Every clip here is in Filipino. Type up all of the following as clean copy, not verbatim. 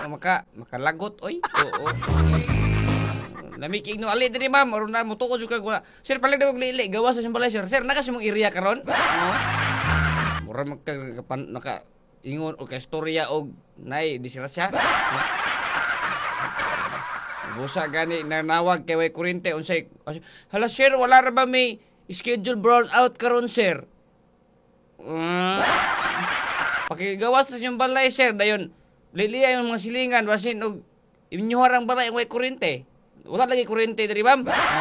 makalagot oy. Oo. Namikig no ali diri ma'am, aron na mo tuko jud kag wala. Sir palag daw lili gawas sa simbalay sir. Sir naka simong area karon? Mura naka ingon o kay istorya og nay disgrasya. Busa gani nanawag kay way kuryente unsay. Hala sir, wala ra ba may schedule brown out karon sir? Pakigawas sa inyong balay sir dayon. Liliya yung mga silingan basin og inyo harang balay way kuryente. Wala lagi kuryente diri ma'am.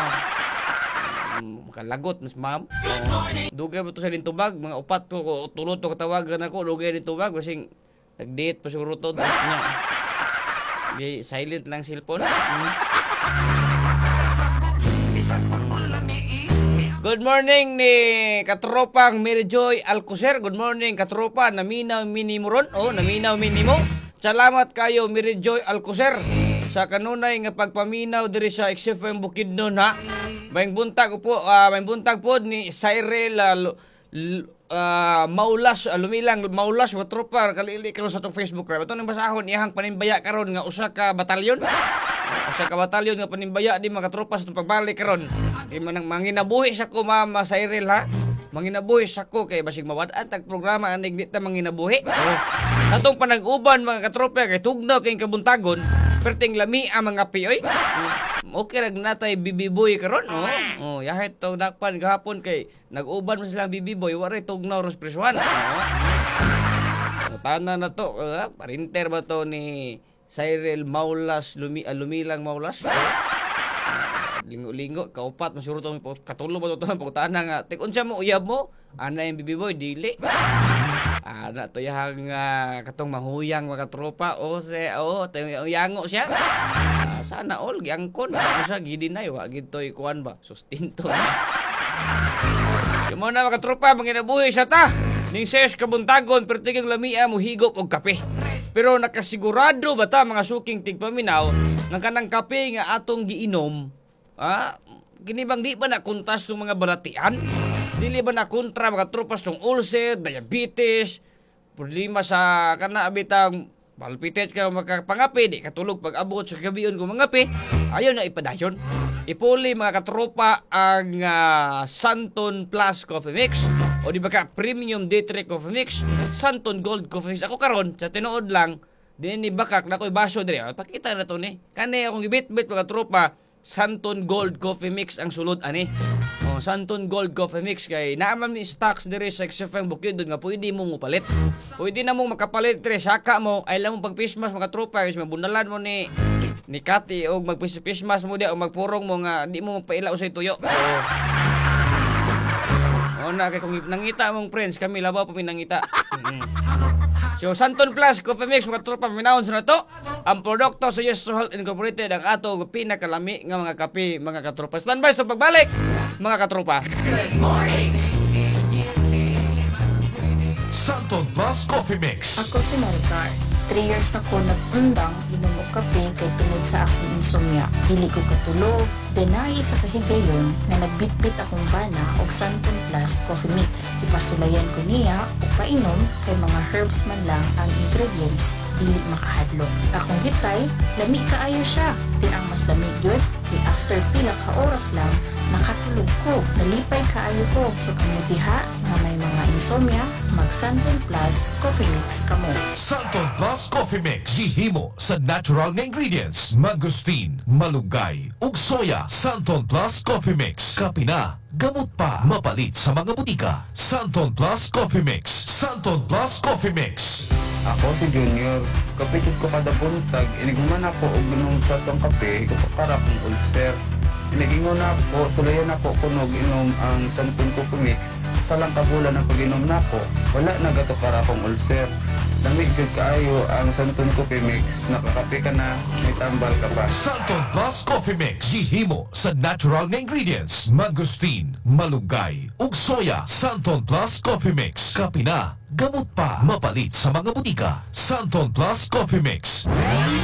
Makalagot mas ma'am. Dugay ba to sa tubag mga upat ko tulot to katawagan ako dugay ni tubag basing nag-date pa siguro to. Silent lang cellphone. Good morning ni katropang Mary Joy Alcocer. Good morning katropa. Naminaw minimo ron. Naminaw minimo. Salamat kayo Mary Joy Alcocer sa kanunay nga pagpaminaw diri sa XFM Bukidnon ha. May buntag po ni Cyril Maulas lumilang Maulas watropa kalili karon sa tong Facebook ra. Bato nang basahon iyang panimbaya karon nga usa ka batalyon nga panimbaya di mga tropa sa pagbalik karon. Di man nang manginabuhi sa ko Mama Cyril ha. Manginabuhi sa ko kay basig mawad-an tag programa anig di ta manginabuhi. Atong panag-uban mga katropa kay tugnaw kay kabuntagon perting lami ang mga piyoy. Okay rag natay bibiboy karon yahit to dakpan gahapon kay nag-uban mo silang bibiboy wala tugnaw ros preswan. Tanan na to parinter ba to ni Cyril Maulas lumilang Maulas. Lingo-lingo kaupat masuro to katulo ba to pagtana nga tig unsa mo uyab mo ana yung bibiboy dili. Ana to yang katong mahuyang mga tropa yango siya. Sana all giangkon sa gidinay wa gid toy kuan ba sustinto. Mo na mga tropa manginabuhi sa ta ning ses kabuntagon pertigang lamia mo higop og kape. Pero nakasigurado ba ta mga suking tigpaminaw nga kanang kape nga atong giinom kini bang di ba na kuntas tong mga balatian? Dili ba na kontra mga tropas tong ulcer, diabetes, problema sa kana bitang palpitate ka makapangapi, di katulog pag abot sa gabion ko mangapi, ayaw na ipadayon. Ipuli mga katropa ang Santon Plus Coffee Mix o di ba ka Premium D3 Coffee Mix, Santon Gold Coffee Mix. Ako karon sa tinuod lang, din ni bakak na ko'y baso diri. Pakita na to ni. Kani akong gibit-bit mga katropa, Santon Gold Coffee Mix ang sulod ani. Santon Gold Coffee Mix kay naaman ni stocks diri sa XFM Bukidnon nga pwede mo mupalit. Pwede na mo makapalit diri saka mo ay lang mo pag Christmas mga tropa is mabunalan mo ni Kati og magpismas mo di o magpurong mo nga di mo magpaila usay tuyo. Na kay kung nangita mong friends kami labaw pa minangita. So Santon Plus Coffee Mix mga tropa minahon sa nato ang produkto sa Yes Health Incorporated ang ato pinakalami nga mga kape mga katropa. Standby sa pagbalik mga katropa. Good morning. Santon Plus Coffee Mix. Ako si Maricar. 3 years na ko nag-undang inom og kape kay tungod sa akong insomnia. Dili ko katulog. Denay sa kahigayon na nagbitbit akong bana og Santon Plus Coffee Mix. Ipasulayan ko niya o painom kay mga herbs man lang ang ingredients dili makahadlok. Akong gitay, lami kaayo siya. Din ang mas lamig yun, kay after pila ka oras lang, nakatulog ko. Nalipay kaayo ko. So kamutiha na may mga insomnia, mag Santon Plus Coffee Mix kamo. Santon Plus Coffee Mix. Gihimo sa natural na ingredients. Mangustin, malunggay, ug soya. Santon Plus Coffee Mix. Kapina, gamot pa. Mapalit sa mga butika. Santon Plus Coffee Mix. Santon Plus Coffee Mix. Ako si Junior, kapitid ko kada buntag, iniguman ako og ginom sa tong kape, ipakara kong ulcer. Inagingon ako, sulayan ako kunog inom ang Santon Coffee Mix. Sa lang kabulan ang pag-inom nako, wala na gato para kong ulcer. Lamig jud kaayo ang Santon Coffee Mix, nakakape ka na, may tambal ka pa. Santon Plus Coffee Mix. Gihimo sa natural na ingredients. Mangustin, malunggay, ug soya. Santon Plus Coffee Mix. Kapina, gamot pa. Mapalit sa mga butika. Santon Plus Coffee Mix.